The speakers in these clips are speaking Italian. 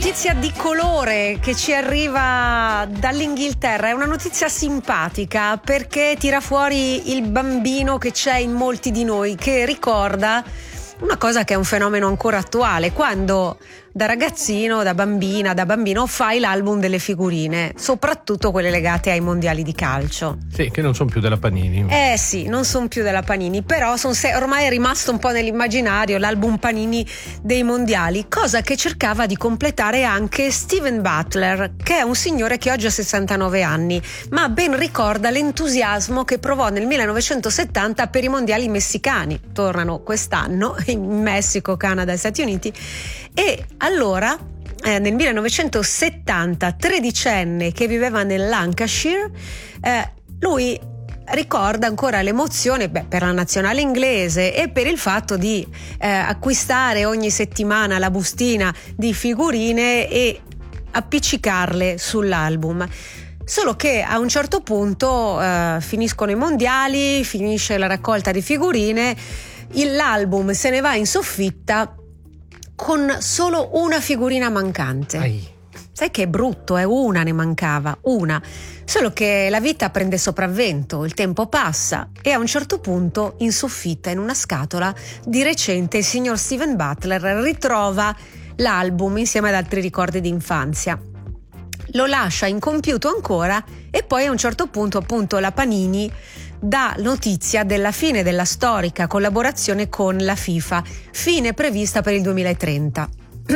notizia di colore che ci arriva dall'Inghilterra è una notizia simpatica perché tira fuori il bambino che c'è in molti di noi, che ricorda una cosa che è un fenomeno ancora attuale, quando da ragazzino, da bambina, da bambino fai l'album delle figurine, soprattutto quelle legate ai mondiali di calcio. Sì, che non sono più della Panini. Sì, non sono più della Panini, però ormai è rimasto un po' nell'immaginario l'album Panini dei mondiali, cosa che cercava di completare anche Steven Butler, che è un signore che oggi ha 69 anni, ma ben ricorda l'entusiasmo che provò nel 1970 per i mondiali messicani. Tornano quest'anno in Messico, Canada e Stati Uniti, e allora nel 1970, tredicenne che viveva nel Lancashire, lui ricorda ancora l'emozione per la nazionale inglese e per il fatto di acquistare ogni settimana la bustina di figurine e appiccicarle sull'album. Solo che a un certo punto finiscono i mondiali, finisce la raccolta di figurine, l'album se ne va in soffitta con solo una figurina mancante. Sai che è brutto, una ne mancava, una. Solo che la vita prende sopravvento, il tempo passa e a un certo punto in soffitta, in una scatola, di recente il signor Steven Butler ritrova l'album insieme ad altri ricordi di infanzia. Lo lascia incompiuto ancora e poi a un certo punto appunto la Panini dà notizia della fine della storica collaborazione con la FIFA, fine prevista per il 2030.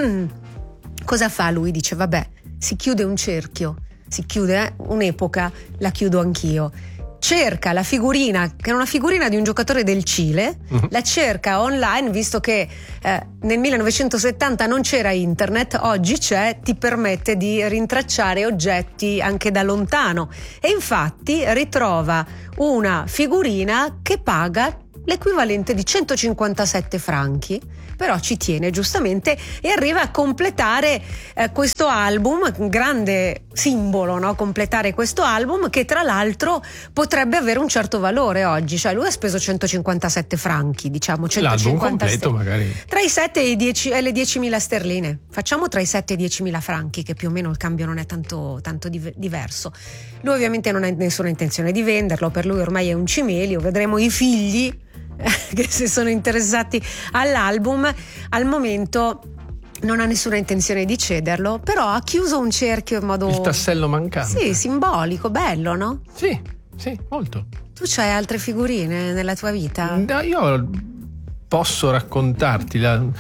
Cosa fa lui? Dice vabbè, si chiude un cerchio, si chiude un'epoca, la chiudo anch'io. Cerca la figurina, che è una figurina di un giocatore del Cile, la cerca online, visto che nel 1970 non c'era internet, oggi c'è, ti permette di rintracciare oggetti anche da lontano, e infatti ritrova una figurina che paga l'equivalente di 157 franchi, però ci tiene giustamente e arriva a completare questo album, un grande simbolo, no? Completare questo album che tra l'altro potrebbe avere un certo valore oggi, cioè lui ha speso 157 franchi, diciamo 157. L'album completo magari Tra i 7 e le 10.000 sterline, facciamo tra i 7 e i 10.000 franchi, che più o meno il cambio non è tanto diverso. Lui ovviamente non ha nessuna intenzione di venderlo, per lui ormai è un cimelio, vedremo i figli che si sono interessati all'album. Al momento non ha nessuna intenzione di cederlo, però ha chiuso un cerchio in modo... Il tassello mancante. Sì, simbolico, bello, no? Sì, molto. Tu c'hai altre figurine nella tua vita? No, io posso raccontarti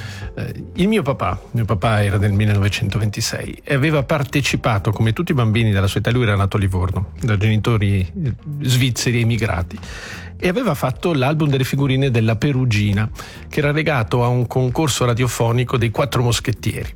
il mio papà era del 1926 e aveva partecipato, come tutti i bambini della sua età, lui era nato a Livorno da genitori svizzeri emigrati, e aveva fatto l'album delle figurine della Perugina, che era legato a un concorso radiofonico dei Quattro Moschettieri,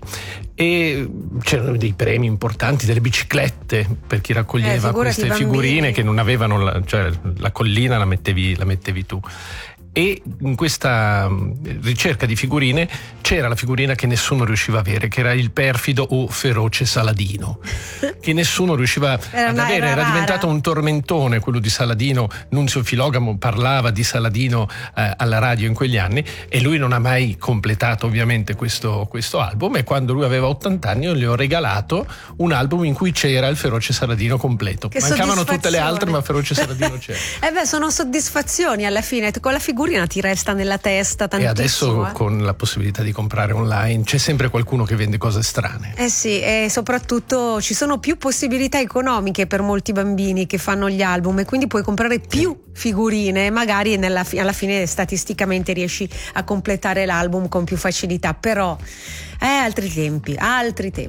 e c'erano dei premi importanti, delle biciclette per chi raccoglieva queste figurine che non avevano la collina la mettevi tu. E in questa ricerca di figurine c'era la figurina che nessuno riusciva a avere, che era il perfido o feroce Saladino, che nessuno riusciva ad avere. Era diventato un tormentone quello di Saladino. Nunzio Filogamo parlava di Saladino alla radio in quegli anni, e lui non ha mai completato ovviamente questo album, e quando lui aveva 80 anni io gli ho regalato un album in cui c'era il feroce Saladino completo. Mancavano tutte le altre, ma feroce Saladino c'era. Sono soddisfazioni alla fine, con la figurina ti resta nella testa tantissimo. E adesso con la possibilità di comprare online c'è sempre qualcuno che vende cose strane. Sì, e soprattutto ci sono più possibilità economiche per molti bambini che fanno gli album, e quindi puoi comprare più figurine, magari alla fine statisticamente riesci a completare l'album con più facilità, però altri tempi.